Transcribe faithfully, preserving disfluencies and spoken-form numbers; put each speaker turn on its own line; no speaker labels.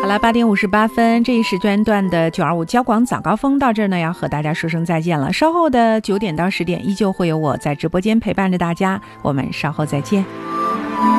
好了，八点五十八分，这一时间段的九二五交广早高峰到这儿呢，要和大家说声再见了。稍后的九点到十点，依旧会有我在直播间陪伴着大家，我们稍后再见。